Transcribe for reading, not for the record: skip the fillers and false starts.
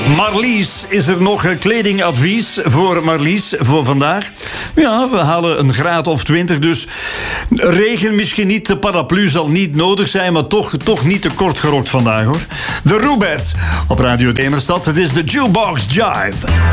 Marlies, is er nog kledingadvies voor Marlies voor vandaag? Ja, we halen een graad of 20, dus regen misschien niet, de paraplu zal niet nodig zijn, maar toch niet te kort gerokt vandaag, hoor. De Rubettes op Radio Demerstad, het is de Jukebox Jive.